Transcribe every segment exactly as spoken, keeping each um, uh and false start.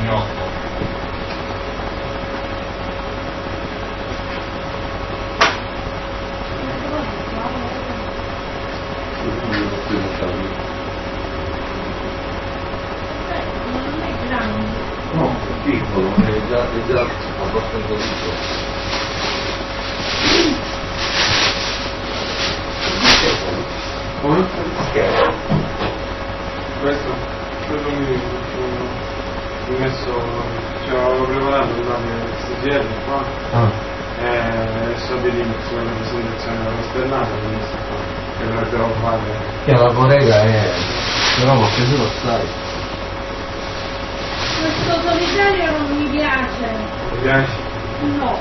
gnocco. Non è grande. No, è piccolo, è già, è già abbastanza piccolo. Come? Che? Questo? Questo mi ho messo, cioè avevo preparato una questi giorni qua Ah. e so di l'inizio della presentazione della stellata quindi sto qua, che dovrebbero fare. Che la corega è... però mi ha preso lo stai. Questo solitario non mi piace. Mi piace? No.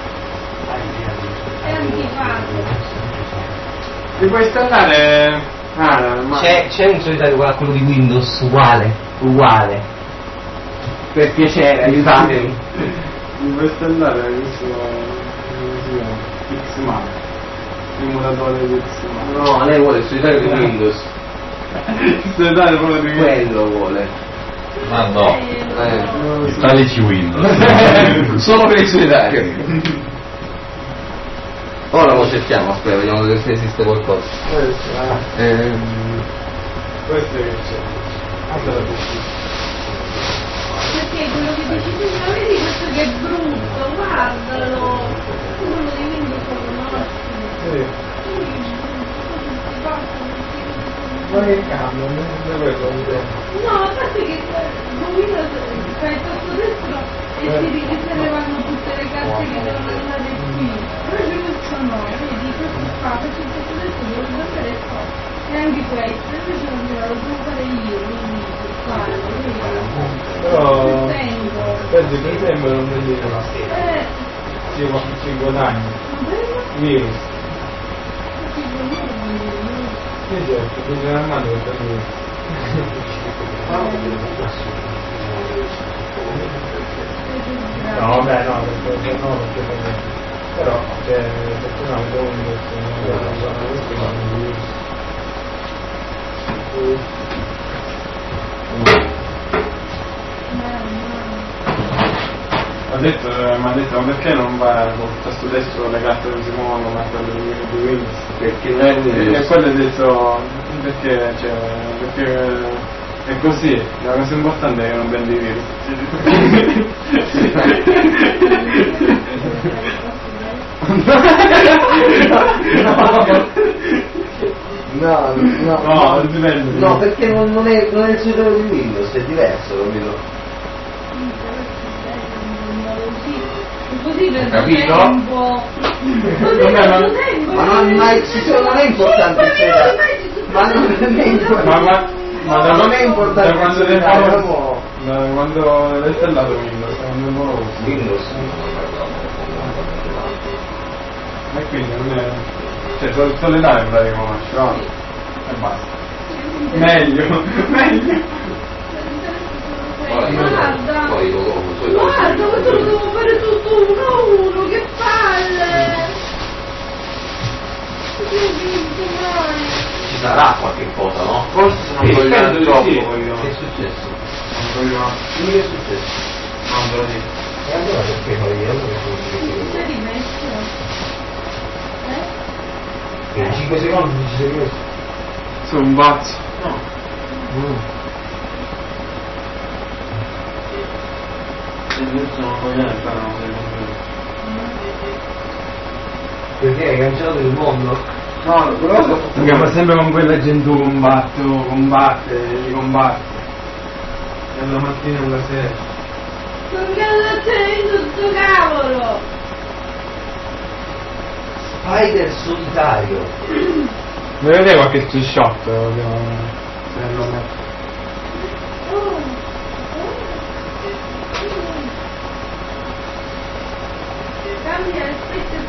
È antipatico. Ti puoi installare? Ah, ma... C'è, c'è un solitario uguale a quello di Windows, uguale, uguale. Per piacere, aiutatemi. Mi puoi installare questo, come si chiama? Xmap, l'emulatore di Xmap. No, lei vuole il solitario di Windows. Se dai proprio di Quello vuole. Ma no, Eh. installici Windows. Solo per il solitario. Ora lo cerchiamo, aspetta, vediamo se esiste qualcosa. Ehm... Questo è che c'è. Allora, Perché quello che dici tu, ma vedi questo che è brutto, guardalo. Quello di Windows lo conosci. ma che cambia? Non è quello un tempo. No, a parte che con Windows fai il tasto destro e si riservano tutte le carte che devono andare qui. Invece questo no, vedi, questo qua, faccio il tasto destro, devo andare qua. E anche questo, invece non me lo devo fare io, quindi per farlo, vedi? Però Sento. penso che il tempo non mi dice la Eh, ci, ci guadagni. ma quello? Virus. Sì, per me non mi Sì, certo, bisogna armare per virus. No, vabbè, no, perché no, perché per me. Però, cioè, perché no, devo ha detto, mi ha detto, ma perché non va con il tasto destro le carte che si muovono ma quelle di Windows? Perché non è E Windows. poi ha detto, perché, cioè, perché è così, la cosa importante è che non prendi virus. No, no, No, non dipende. no, perché non, non è, non è il solitario di Windows, è diverso, capito? Così per Capito? tempo. Così Vabbè, ma- per tempo. Ma non, ma il sito non è importante il solitario. Ma non è importante. Ma, ma, ma da, non è importante da quando il le solitario, fa no. da quando l'hai installato Windows, quando è nuovo. Windows. E quindi non è. Cioè solo solitario la riconosci, no? E basta. Meglio, meglio. Guarda, Poi lo uso. guarda, questo lo devo fare tutto uno a uno, che palle! Io vinto mai. Ci sarà qualche cosa, no? Forse sono Sì, coglione penso di troppo, sì. coglione. Che è successo? Sono coglione. Che è successo? Non te lo dico. E allora perché poi io Ti sei rimesso? Eh? in cinque secondi ci sei rimesso? Sono un bazzo. No. Se io sono coglione, però non sei coglione. Perché hai cancellato il mondo? No, però perché fa sempre con quella gente tu combatte, o combatte, li combatte. E la mattina e la sera. Non cazzo c'è tutto cavolo! Spider solitario. Mi vedete qualche screenshot? Se lo metto. Oh. Cambia aspetta